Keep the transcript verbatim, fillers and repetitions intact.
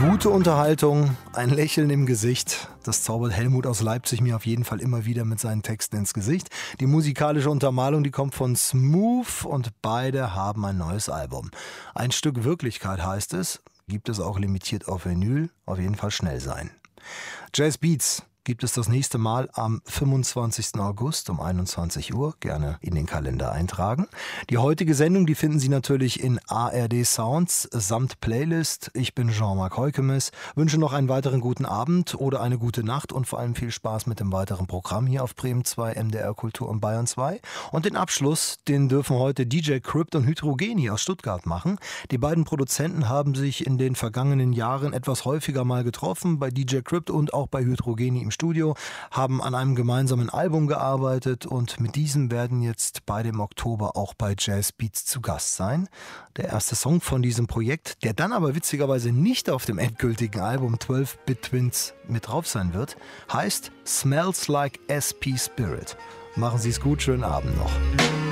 Gute Unterhaltung, ein Lächeln im Gesicht. Das zaubert Helmut aus Leipzig mir auf jeden Fall immer wieder mit seinen Texten ins Gesicht. Die musikalische Untermalung, die kommt von Smooth und beide haben ein neues Album. Ein Stück Wirklichkeit heißt es, gibt es auch limitiert auf Vinyl, auf jeden Fall schnell sein. Jazz Beats gibt es das nächste Mal am fünfundzwanzigsten August um einundzwanzig Uhr. Gerne in den Kalender eintragen. Die heutige Sendung, die finden Sie natürlich in A R D Sounds samt Playlist. Ich bin Jean-Marc Heukemes, wünsche noch einen weiteren guten Abend oder eine gute Nacht und vor allem viel Spaß mit dem weiteren Programm hier auf Bremen zwei, M D R Kultur und Bayern zwei. Und den Abschluss, den dürfen heute D J Crypt und Hydrogeni aus Stuttgart machen. Die beiden Produzenten haben sich in den vergangenen Jahren etwas häufiger mal getroffen, bei D J Crypt und auch bei Hydrogeni im Studio, haben an einem gemeinsamen Album gearbeitet und mit diesem werden jetzt beide im Oktober auch bei Jazz Beats zu Gast sein. Der erste Song von diesem Projekt, der dann aber witzigerweise nicht auf dem endgültigen Album zwölf Bit Twins mit drauf sein wird, heißt Smells Like S P Spirit. Machen Sie es gut, schönen Abend noch.